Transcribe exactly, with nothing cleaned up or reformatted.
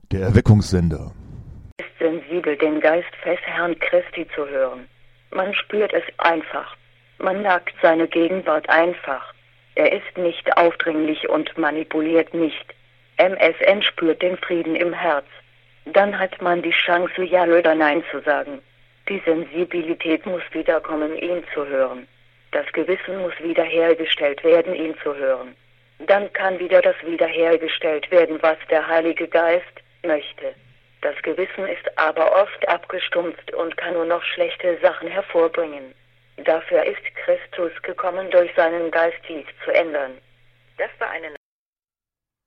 Der Erweckungssender ist sensibel, den Geist des Herrn Christi zu hören. Man spürt es einfach. Man merkt seine Gegenwart einfach. Er ist nicht aufdringlich und manipuliert nicht. M S N spürt den Frieden im Herz. Dann hat man die Chance, Ja oder Nein zu sagen. Die Sensibilität muss wiederkommen, ihn zu hören. Das Gewissen muss wiederhergestellt werden, ihn zu hören. Dann kann wieder das wiederhergestellt werden, was der Heilige Geist möchte. Das Gewissen ist aber oft abgestumpft und kann nur noch schlechte Sachen hervorbringen. Dafür ist Christus gekommen, durch seinen Geist dies zu ändern. Das war eine